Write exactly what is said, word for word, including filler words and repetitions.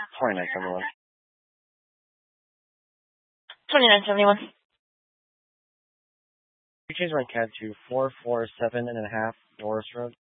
twenty-nine seventy-one. twenty-nine seventy-one. You change my C A D to four four seven and a half Doris Road.